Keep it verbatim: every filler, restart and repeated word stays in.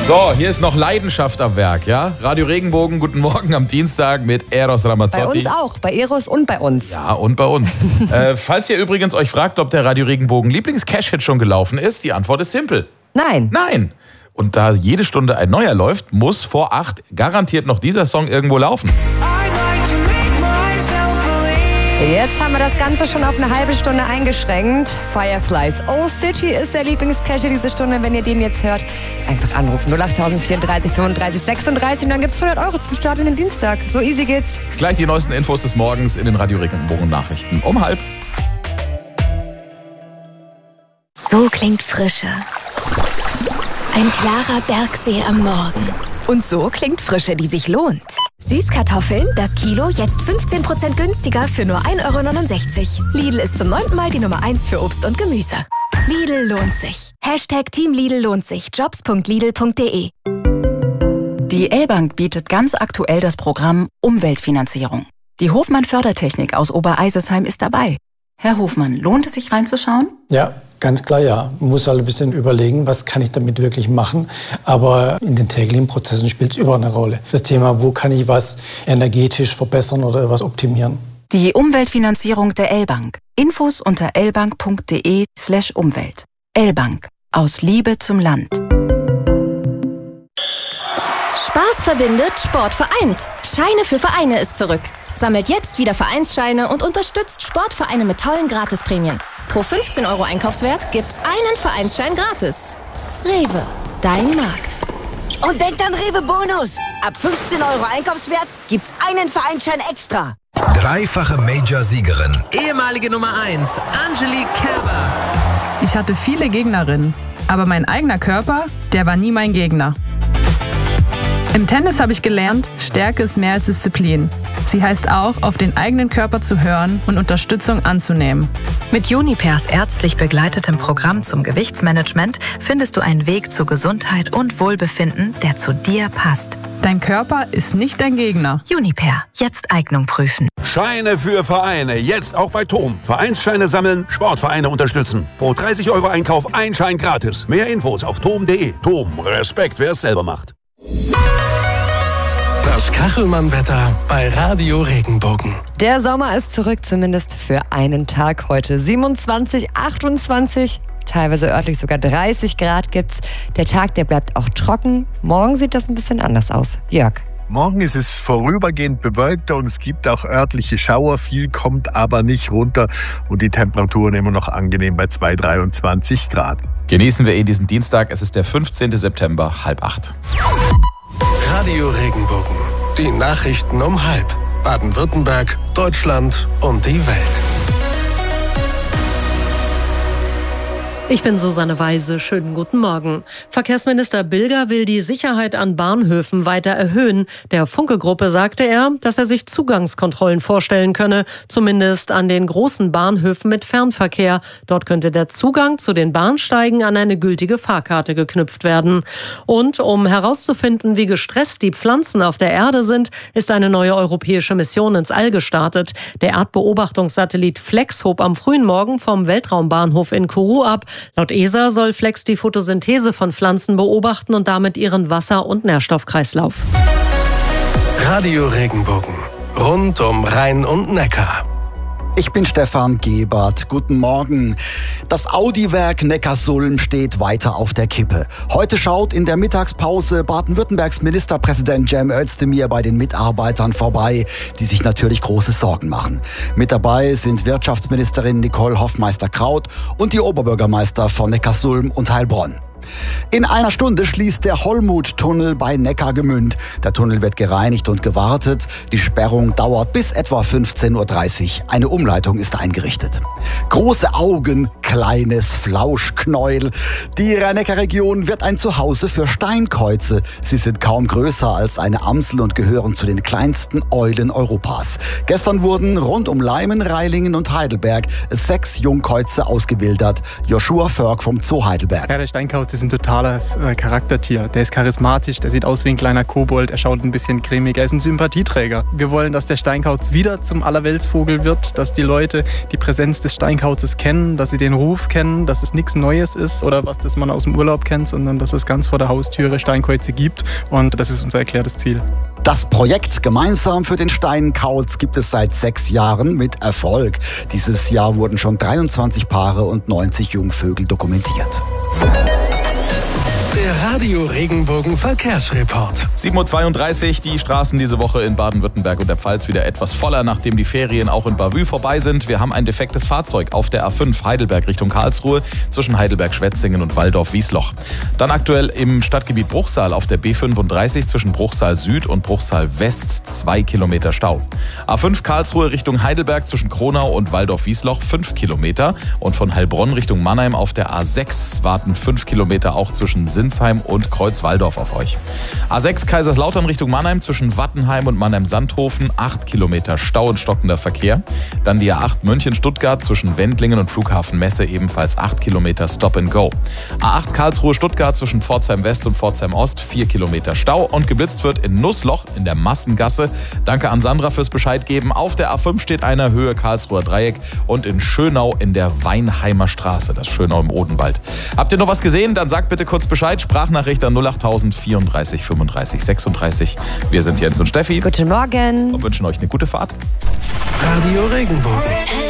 So, hier ist noch Leidenschaft am Werk, ja? Radio Regenbogen, guten Morgen am Dienstag mit Eros Ramazzotti. Bei uns auch, bei Eros und bei uns. Ja, und bei uns. äh, falls ihr übrigens euch fragt, ob der Radio Regenbogen Lieblings-Cash-Hit schon gelaufen ist, die Antwort ist simpel. Nein. Nein. Und da jede Stunde ein neuer läuft, muss vor acht garantiert noch dieser Song irgendwo laufen. Jetzt haben wir das Ganze schon auf eine halbe Stunde eingeschränkt. Fireflies Old City ist der Lieblingscache diese Stunde. Wenn ihr den jetzt hört, einfach anrufen. null acht vierunddreißig fünfunddreißig sechsunddreißig und dann gibt's hundert Euro zum Start in den Dienstag. So easy geht's. Gleich die neuesten Infos des Morgens in den Radio Regenbogen Nachrichten um halb. So klingt Frische. Ein klarer Bergsee am Morgen. Und so klingt Frische, die sich lohnt. Süßkartoffeln, das Kilo jetzt fünfzehn Prozent günstiger für nur ein Euro neunundsechzig. Lidl ist zum neunten Mal die Nummer eins für Obst und Gemüse. Lidl lohnt sich. Hashtag Team Lidl lohnt sich. jobs punkt lidl punkt de. Die L-Bank bietet ganz aktuell das Programm Umweltfinanzierung. Die Hofmann Fördertechnik aus Obereisesheim ist dabei. Herr Hofmann, lohnt es sich reinzuschauen? Ja, ganz klar ja. Man muss halt ein bisschen überlegen, was kann ich damit wirklich machen. Aber in den täglichen Prozessen spielt es überall eine Rolle. Das Thema, wo kann ich was energetisch verbessern oder was optimieren. Die Umweltfinanzierung der L-Bank. Infos unter lbank punkt de slash Umwelt. L-Bank. Aus Liebe zum Land. Spaß verbindet, Sport vereint. Scheine für Vereine ist zurück. Sammelt jetzt wieder Vereinsscheine und unterstützt Sportvereine mit tollen Gratisprämien. Pro fünfzehn Euro Einkaufswert gibt's einen Vereinsschein gratis. Rewe, dein Markt. Und denkt an Rewe Bonus. Ab fünfzehn Euro Einkaufswert gibt's einen Vereinsschein extra. Dreifache Major-Siegerin. Ehemalige Nummer eins, Angelique Kerber. Ich hatte viele Gegnerinnen, aber mein eigener Körper, der war nie mein Gegner. Im Tennis habe ich gelernt, Stärke ist mehr als Disziplin. Sie heißt auch, auf den eigenen Körper zu hören und Unterstützung anzunehmen. Mit Junipers ärztlich begleitetem Programm zum Gewichtsmanagement findest du einen Weg zu Gesundheit und Wohlbefinden, der zu dir passt. Dein Körper ist nicht dein Gegner. Juniper, jetzt Eignung prüfen. Scheine für Vereine, jetzt auch bei Tom. Vereinsscheine sammeln, Sportvereine unterstützen. Pro dreißig Euro Einkauf ein Schein gratis. Mehr Infos auf tom punkt de. Tom, Respekt, wer es selber macht. Das Kachelmann-Wetter bei Radio Regenbogen. Der Sommer ist zurück, zumindest für einen Tag heute. siebenundzwanzig, achtundzwanzig, teilweise örtlich sogar dreißig Grad gibt's. Der Tag, der bleibt auch trocken. Morgen sieht das ein bisschen anders aus. Jörg. Morgen ist es vorübergehend bewölkter und es gibt auch örtliche Schauer. Viel kommt aber nicht runter und die Temperaturen immer noch angenehm bei zwei, dreiundzwanzig Grad. Genießen wir eh diesen Dienstag. Es ist der fünfzehnten September, halb acht. Radio Regenbogen. Die Nachrichten um halb. Baden-Württemberg, Deutschland und die Welt. Ich bin Susanne Weise. Schönen guten Morgen. Verkehrsminister Bilger will die Sicherheit an Bahnhöfen weiter erhöhen. Der Funke-Gruppe sagte er, dass er sich Zugangskontrollen vorstellen könne, zumindest an den großen Bahnhöfen mit Fernverkehr. Dort könnte der Zugang zu den Bahnsteigen an eine gültige Fahrkarte geknüpft werden. Und um herauszufinden, wie gestresst die Pflanzen auf der Erde sind, ist eine neue europäische Mission ins All gestartet. Der Erdbeobachtungssatellit Flex hob am frühen Morgen vom Weltraumbahnhof in Kourou ab. Laut E S A soll Flex die Photosynthese von Pflanzen beobachten und damit ihren Wasser- und Nährstoffkreislauf. Radio Regenbogen. Rund um Rhein und Neckar. Ich bin Stefan Gebert. Guten Morgen. Das Audi-Werk Neckarsulm steht weiter auf der Kippe. Heute schaut in der Mittagspause Baden-Württembergs Ministerpräsident Cem Özdemir bei den Mitarbeitern vorbei, die sich natürlich große Sorgen machen. Mit dabei sind Wirtschaftsministerin Nicole Hoffmeister-Kraut und die Oberbürgermeister von Neckarsulm und Heilbronn. In einer Stunde schließt der Hollmut-Tunnel bei Neckargemünd. Der Tunnel wird gereinigt und gewartet. Die Sperrung dauert bis etwa fünfzehn Uhr dreißig. Eine Umleitung ist eingerichtet. Große Augen, kleines Flauschknäuel. Die Rhein-Neckar-Region wird ein Zuhause für Steinkäuze. Sie sind kaum größer als eine Amsel und gehören zu den kleinsten Eulen Europas. Gestern wurden rund um Leimen, Reilingen und Heidelberg sechs Jungkäuze ausgewildert. Joshua Förg vom Zoo Heidelberg. Ja, der Steinkauz ist ein total totales äh, Charaktertier. Der ist charismatisch, der sieht aus wie ein kleiner Kobold, er schaut ein bisschen cremig, er ist ein Sympathieträger. Wir wollen, dass der Steinkauz wieder zum Allerweltsvogel wird, dass die Leute die Präsenz des Steinkauzes kennen, dass sie den Ruf kennen, dass es nichts Neues ist oder was das man aus dem Urlaub kennt, sondern dass es ganz vor der Haustüre Steinkäuze gibt, und das ist unser erklärtes Ziel. Das Projekt Gemeinsam für den Steinkauz gibt es seit sechs Jahren mit Erfolg. Dieses Jahr wurden schon dreiundzwanzig Paare und neunzig Jungvögel dokumentiert. Der Radio Regenbogen Verkehrsreport. sieben Uhr zweiunddreißig, die Straßen diese Woche in Baden-Württemberg und der Pfalz wieder etwas voller, nachdem die Ferien auch in Bavü vorbei sind. Wir haben ein defektes Fahrzeug auf der A fünf Heidelberg Richtung Karlsruhe zwischen Heidelberg-Schwetzingen und Walldorf-Wiesloch. Dann aktuell im Stadtgebiet Bruchsal auf der B fünfunddreißig zwischen Bruchsal Süd und Bruchsal West zwei Kilometer Stau. A fünf Karlsruhe Richtung Heidelberg zwischen Kronau und Walldorf-Wiesloch fünf Kilometer. Und von Heilbronn Richtung Mannheim auf der A sechs warten fünf Kilometer auch zwischen Sinsheim und Kreuzwaldorf auf euch. A sechs Kaiserslautern Richtung Mannheim zwischen Wattenheim und Mannheim-Sandhofen acht Kilometer Stau und stockender Verkehr. Dann die A acht München-Stuttgart zwischen Wendlingen und Flughafen Messe ebenfalls acht Kilometer Stop and Go. A acht Karlsruhe-Stuttgart zwischen Pforzheim West und Pforzheim Ost vier Kilometer Stau und geblitzt wird in Nussloch in der Massengasse. Danke an Sandra fürs Bescheid geben. Auf der A fünf steht einer Höhe Karlsruher Dreieck und in Schönau in der Weinheimer Straße, das Schönau im Odenwald. Habt ihr noch was gesehen? Dann sagt bitte kurz Bescheid. Sprachnachricht an null acht tausend vierunddreißig fünfunddreißig sechsunddreißig. Wir sind Jens und Steffi. Guten Morgen. Und wünschen euch eine gute Fahrt. Radio Regenbogen.